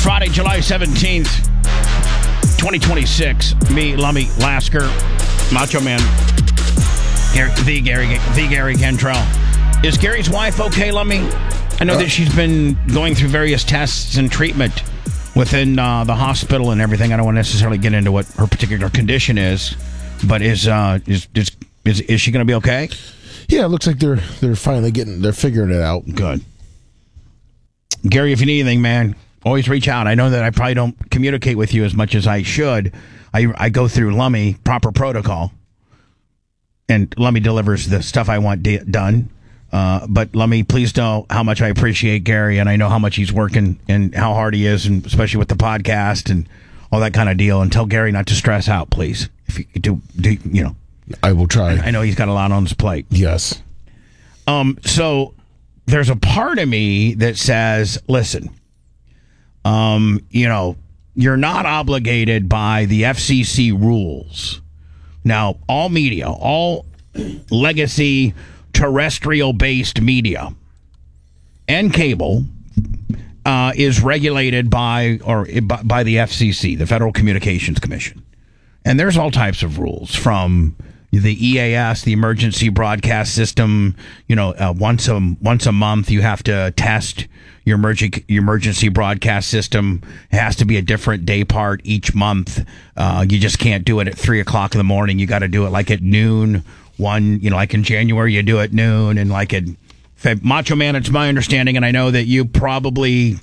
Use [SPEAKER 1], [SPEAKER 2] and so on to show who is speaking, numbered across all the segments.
[SPEAKER 1] Friday, July 17th, 2026. Me, Lummy, Lasker, Macho Man, the Gary Cantrell. Is Gary's wife okay, Lummy? I know that she's been going through various tests and treatment within the hospital and everything. I don't want to necessarily get into what her particular condition is, but is she going to be okay?
[SPEAKER 2] Yeah, it looks like they're finally they're figuring it out.
[SPEAKER 1] Good. Gary, if you need anything, man, always reach out. I know that I probably don't communicate with you as much as I should. I go through Lummy, proper protocol, and Lummy delivers the stuff I want done. But Lummy, please know how much I appreciate Gary, and I know how much he's working and how hard he is, and especially with the podcast and all that kind of deal. And tell Gary not to stress out, please. If you do,
[SPEAKER 2] I will try.
[SPEAKER 1] I know he's got a lot on his plate.
[SPEAKER 2] Yes.
[SPEAKER 1] So there's a part of me that says, listen, you're not obligated by the FCC rules. Now, all media, all legacy terrestrial-based media and cable is regulated by the FCC, the Federal Communications Commission. And there's all types of rules from the EAS, the Emergency Broadcast System. Once a month you have to test your emergency broadcast system. It has to be a different day part each month. You just can't do it at 3:00 in the morning. You got to do it like at noon. Like in January you do it noon, and like in Macho Man, it's my understanding, and I know that you probably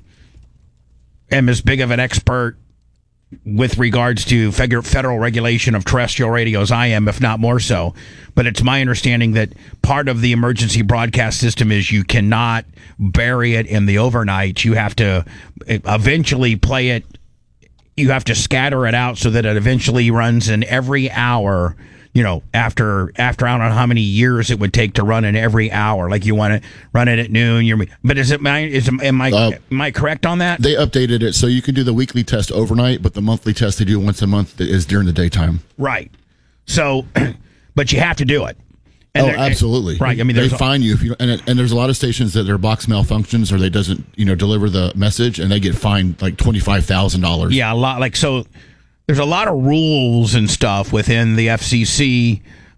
[SPEAKER 1] am as big of an expert with regards to federal regulation of terrestrial radio as I am, if not more so. But it's my understanding that part of the emergency broadcast system is you cannot bury it in the overnight. You have to eventually play it. You have to scatter it out so that it eventually runs in every hour. After I don't know how many years it would take to run in every hour. Like you want to run it at noon. But am I correct on that?
[SPEAKER 3] They updated it so you can do the weekly test overnight, but the monthly test they do once a month is during the daytime.
[SPEAKER 1] Right. So, but you have to do it.
[SPEAKER 3] And absolutely.
[SPEAKER 1] Right. I mean,
[SPEAKER 3] they fine you if you and there's a lot of stations that their box malfunctions or they doesn't deliver the message and they get fined like $25,000.
[SPEAKER 1] Yeah, a lot. Like so. There's a lot of rules and stuff within the FCC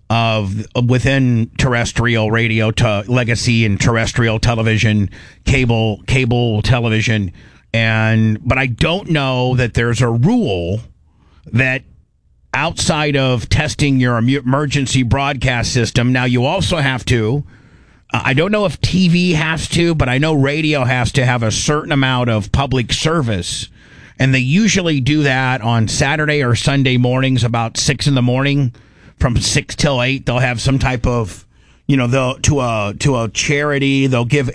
[SPEAKER 1] within terrestrial radio to legacy and terrestrial television, cable television, but I don't know that there's a rule that outside of testing your emergency broadcast system. Now you also have to. I don't know if TV has to, but I know radio has to have a certain amount of public service. And they usually do that on Saturday or Sunday mornings about 6 in the morning, from 6 till 8. They'll have some type of, to a charity. They'll give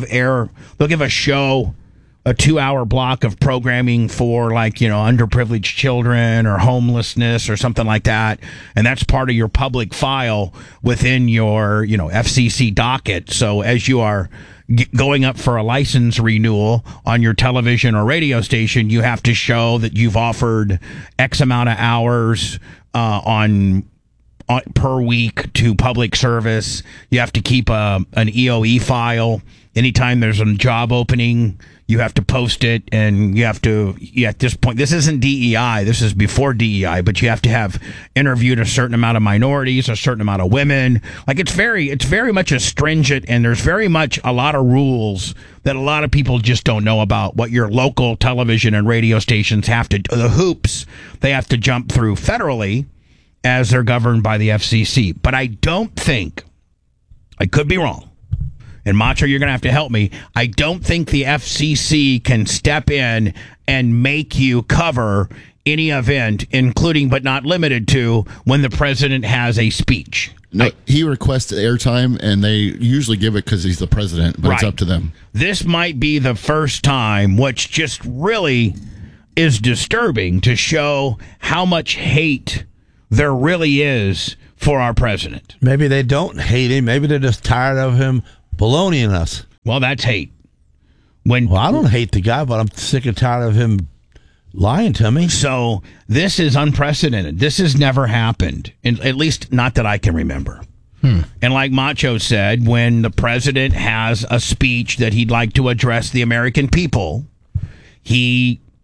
[SPEAKER 1] a show, a 2-hour block of programming for underprivileged children or homelessness or something like that. And that's part of your public file within your, FCC docket. So as you are going up for a license renewal on your television or radio station, you have to show that you've offered X amount of hours on per week to public service. You have to keep an EOE file. Anytime there's a job opening, you have to post it, and you have to, at this point, this isn't DEI, this is before DEI, but you have to have interviewed a certain amount of minorities, a certain amount of women. Like it's very much a stringent, and there's very much a lot of rules that a lot of people just don't know about what your local television and radio stations have to, the hoops they have to jump through federally as they're governed by the FCC. But I don't think, I could be wrong, and Macho, you're going to have to help me. I don't think the FCC can step in and make you cover any event, including but not limited to when the president has a speech.
[SPEAKER 3] No, he requests airtime, and they usually give it because he's the president, but It's up to them.
[SPEAKER 1] This might be the first time, which just really is disturbing, to show how much hate there really is for our president.
[SPEAKER 4] Maybe they don't hate him. Maybe they're just tired of him baloneying us.
[SPEAKER 1] Well, that's hate.
[SPEAKER 4] Well, I don't hate the guy, but I'm sick and tired of him lying to me.
[SPEAKER 1] So this is unprecedented. This has never happened, at least not that I can remember. And like Macho said, when the president has a speech that he'd like to address the American people, he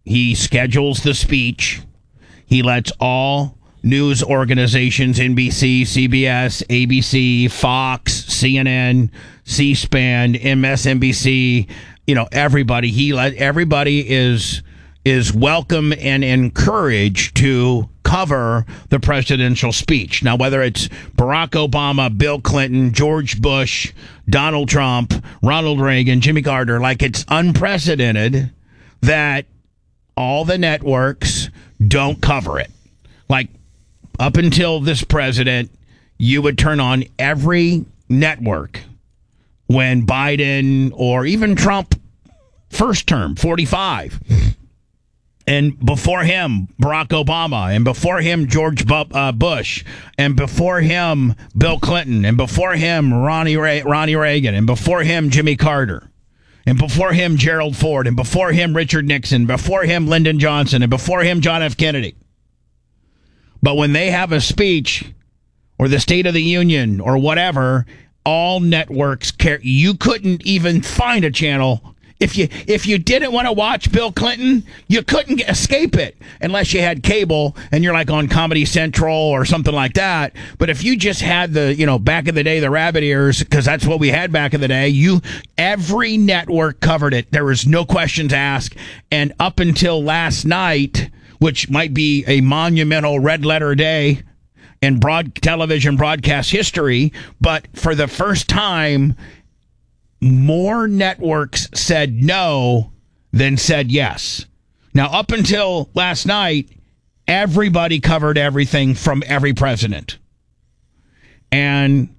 [SPEAKER 1] he schedules the speech. He lets all news organizations, NBC, CBS, ABC, Fox, CNN, C-SPAN, MSNBC, everybody is welcome and encouraged to cover the presidential speech. Now, whether it's Barack Obama, Bill Clinton, George Bush, Donald Trump, Ronald Reagan, Jimmy Carter, it's unprecedented that all the networks don't cover it. Up until this president, you would turn on every network when Biden or even Trump, first term, 45, and before him, Barack Obama, and before him, George Bush, and before him, Bill Clinton, and before him, Ronnie Reagan, and before him, Jimmy Carter, and before him, Gerald Ford, and before him, Richard Nixon, before him, Lyndon Johnson, and before him, John F. Kennedy. But when they have a speech or the State of the Union or whatever, all networks care. You couldn't even find a channel. If you didn't want to watch Bill Clinton, you couldn't escape it unless you had cable and you're on Comedy Central or something like that. But if you just had the, back in the day, the rabbit ears, because that's what we had back in the day, every network covered it. There was no questions asked. And up until last night, which might be a monumental red letter day in television broadcast history, but for the first time, more networks said no than said yes. Now, up until last night, everybody covered everything from every president. And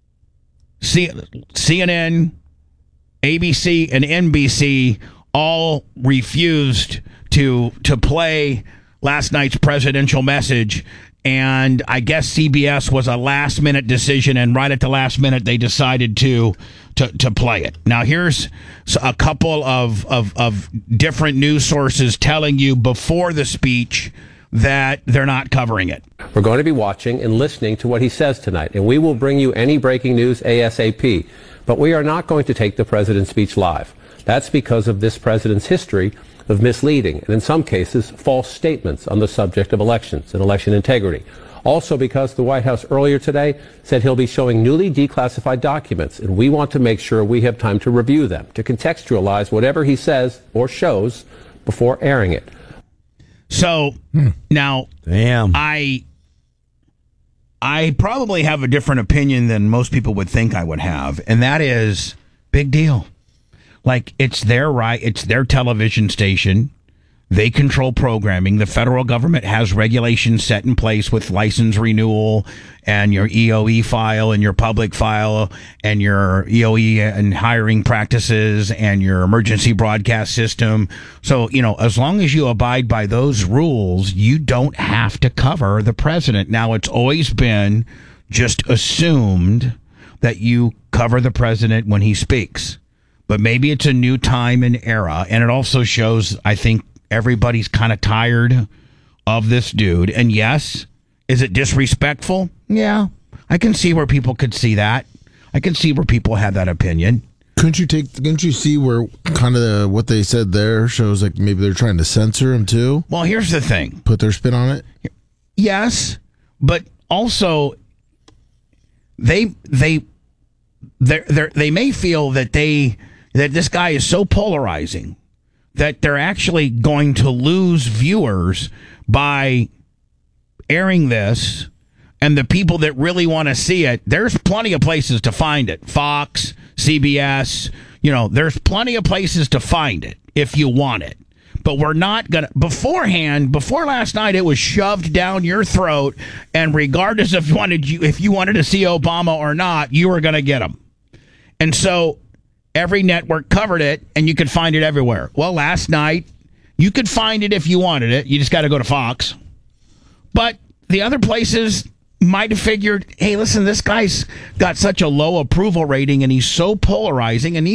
[SPEAKER 1] CNN, ABC, and NBC all refused to play last night's presidential message, and I guess CBS was a last-minute decision, and right at the last minute they decided to play it. Now, here's a couple of different news sources telling you before the speech that they're not covering it.
[SPEAKER 5] We're going to be watching and listening to what he says tonight, and we will bring you any breaking news ASAP, but we are not going to take the president's speech live. That's because of this president's history of misleading and, in some cases, false statements on the subject of elections and election integrity. Also because the White House earlier today said he'll be showing newly declassified documents, and we want to make sure we have time to review them, to contextualize whatever he says or shows before airing it.
[SPEAKER 1] So, now,
[SPEAKER 4] damn,
[SPEAKER 1] I probably have a different opinion than most people would think I would have, and that is, big deal. It's their right. It's their television station. They control programming. The federal government has regulations set in place with license renewal and your EOE file and your public file and your EOE and hiring practices and your emergency broadcast system. So, as long as you abide by those rules, you don't have to cover the president. Now, it's always been just assumed that you cover the president when he speaks. But maybe it's a new time and era. And it also shows, I think, everybody's kind of tired of this dude. And yes, is it disrespectful? Yeah, I can see where people could see that. I can see where people have that opinion.
[SPEAKER 2] Couldn't you see where kind of what they said there shows maybe they're trying to censor him too?
[SPEAKER 1] Well, here's the thing.
[SPEAKER 2] Put their spin on it?
[SPEAKER 1] Yes, but also they may feel that this guy is so polarizing that they're actually going to lose viewers by airing this, and the people that really want to see it, there's plenty of places to find it. Fox, CBS, there's plenty of places to find it if you want it. But we're not going to, before last night, it was shoved down your throat, and regardless if you wanted to see Obama or not, you were going to get him. And so every network covered it, and you could find it everywhere. Well, last night, you could find it if you wanted it. You just got to go to Fox. But the other places might have figured, hey, listen, this guy's got such a low approval rating, and he's so polarizing, and